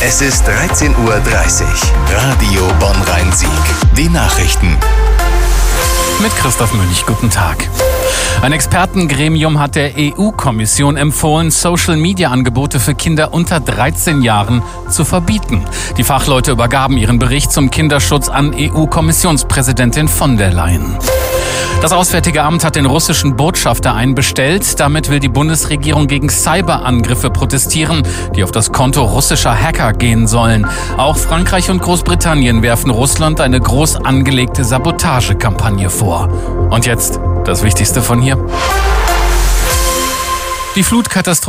Es ist 13:30 Uhr. Radio Bonn-Rhein-Sieg. Die Nachrichten. Mit Christoph Münch, guten Tag. Ein Expertengremium hat der EU-Kommission empfohlen, Social-Media-Angebote für Kinder unter 13 Jahren zu verbieten. Die Fachleute übergaben ihren Bericht zum Kinderschutz an EU-Kommissionspräsidentin von der Leyen. Das Auswärtige Amt hat den russischen Botschafter einbestellt. Damit will die Bundesregierung gegen Cyberangriffe protestieren, die auf das Konto russischer Hacker gehen sollen. Auch Frankreich und Großbritannien werfen Russland eine groß angelegte Sabotagekampagne vor. Und jetzt das Wichtigste von hier. Die Flutkatastrophe